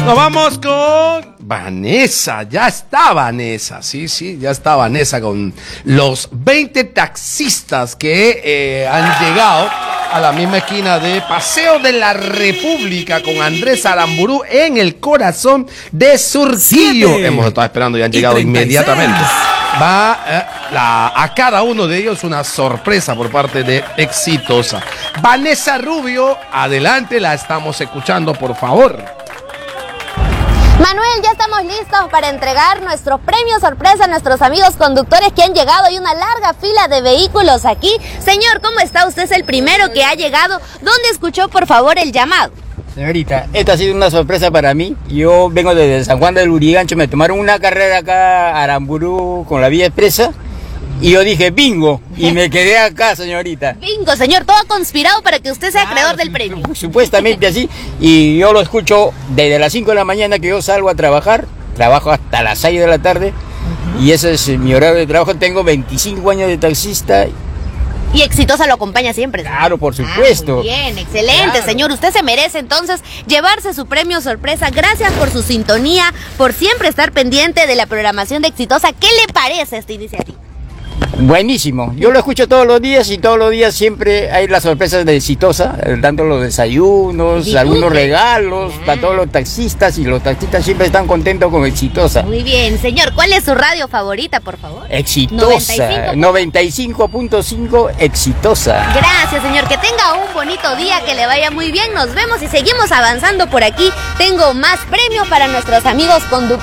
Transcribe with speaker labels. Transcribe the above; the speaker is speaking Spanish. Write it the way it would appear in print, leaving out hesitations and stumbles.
Speaker 1: Nos vamos con Vanessa. Ya está Vanessa. Sí, ya está Vanessa con los 20 taxistas que han llegado a la misma esquina de Paseo de la República con Andrés Aramburú en el corazón de Surquillo. Hemos estado esperando y han llegado inmediatamente. Va a cada uno de ellos una sorpresa por parte de Exitosa. Vanessa Rubio, adelante, la estamos escuchando, por favor.
Speaker 2: Manuel, ya estamos listos para entregar nuestro premio sorpresa a nuestros amigos conductores que han llegado. Hay una larga fila de vehículos aquí. Señor, ¿cómo está? Usted es el primero que ha llegado. ¿Dónde escuchó, por favor, el llamado?
Speaker 3: Señorita, esta ha sido una sorpresa para mí. Yo vengo desde San Juan del Lurigancho, me tomaron una carrera acá a Aramburú con la vía expresa y yo dije bingo y me quedé acá, señorita.
Speaker 2: Bingo, señor, todo conspirado para que usted sea acreedor del premio.
Speaker 3: Supuestamente así, y yo lo escucho desde las 5 de la mañana que yo salgo a trabajar, trabajo hasta las 6 de la tarde y ese es mi horario de trabajo. Tengo 25 años de taxista.
Speaker 2: Y Exitosa lo acompaña siempre, ¿sí?
Speaker 3: Claro, por supuesto.
Speaker 2: Muy bien, excelente, claro. Señor. Usted se merece entonces llevarse su premio sorpresa. Gracias por su sintonía, por siempre estar pendiente de la programación de Exitosa. ¿Qué le parece esta iniciativa?
Speaker 3: Buenísimo, yo lo escucho todos los días y todos los días siempre hay las sorpresas de Exitosa, dando los desayunos, algunos regalos para todos los taxistas, y los taxistas siempre están contentos con Exitosa.
Speaker 2: Muy bien, señor, ¿cuál es su radio favorita, por favor?
Speaker 3: Exitosa, 95.5 Exitosa.
Speaker 2: Gracias, señor, que tenga un bonito día, que le vaya muy bien, nos vemos y seguimos avanzando por aquí. Tengo más premios para nuestros amigos conductores.